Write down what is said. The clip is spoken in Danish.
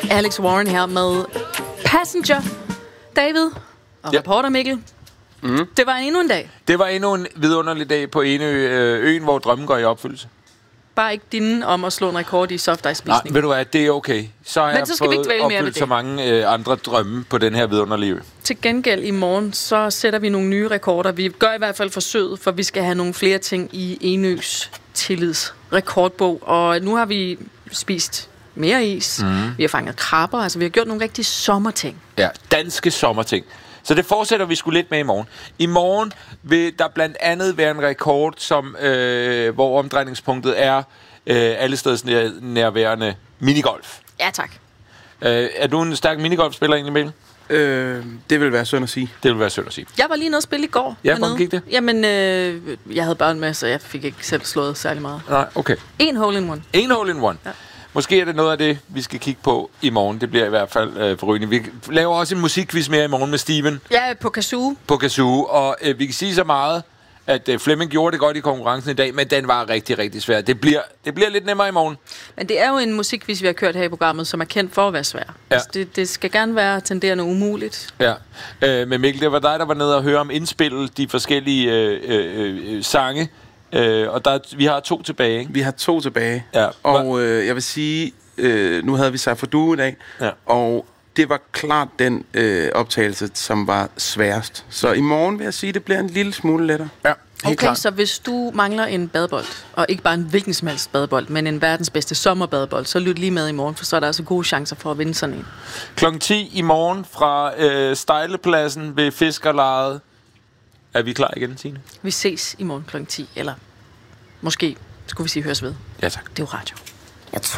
Alex Warren her med Passenger. David og reporter Mikkel. Det var endnu en dag. Det var endnu en vidunderlig dag på øen, hvor drømmen går i opfyldelse. Bare ikke din om at slå en rekord i soft ice spisning. Nej, ved du hvad, det er okay. Så har jeg fået opfyldt så mange andre drømme på den her vidunderlige ø. Til gengæld i morgen, så sætter vi nogle nye rekorder. Vi gør i hvert fald forsøget, for vi skal have nogle flere ting i Enøs tillidsrekordbog. Og nu har vi spist mere is. Vi har fanget krabber. Altså, vi har gjort nogle rigtige sommerting. Ja, danske sommerting. Så det fortsætter vi sgu lidt med i morgen. I morgen vil der blandt andet være en rekord, som, hvor omdrejningspunktet er allesteds nærværende minigolf. Ja, tak. Er du en stærk minigolfspiller egentlig, Mikkel? Det vil være synd at sige. Det vil være synd at sige. Jeg var lige nede at spille i går. Ja, hvordan gik det? Jamen, jeg havde børn med, så jeg fik ikke selv slået særlig meget. Nej, okay. En hole in one. En hole in one. Ja. Måske er det noget af det, vi skal kigge på i morgen. Det bliver i hvert fald forrygende. Vi laver også en musikquiz mere i morgen med Steven. Ja, på kazoo. På kazoo. Og vi kan sige så meget, at Flemming gjorde det godt i konkurrencen i dag, men den var rigtig, rigtig svær. Det bliver lidt nemmere i morgen. Men det er jo en musikquiz, vi har kørt her i programmet, som er kendt for at være svær. Ja. Altså, det skal gerne være tenderende umuligt. Ja. Men Mikkel, det var dig, der var nede og høre om indspillet de forskellige sange. Og vi har 2 tilbage, ikke? Vi har 2 tilbage. Ja. Og jeg vil sige, nu havde vi Safadu i dag, og det var klart den optagelse, som var sværest. Så i morgen vil jeg sige, det bliver en lille smule lettere. Ja, okay, klart. Så hvis du mangler en badebold, og ikke bare en hvilken som helst badebold, men en verdens bedste sommerbadebold, så lyt lige med i morgen, for så er der altså gode chancer for at vinde sådan en. Klokken 10 i morgen fra Stejlepladsen ved Fiskerlejet. Er vi klar igen, Signe? Vi ses i morgen klokken 10, eller måske skulle vi sige høres ved. Ja, tak. Det er jo radio.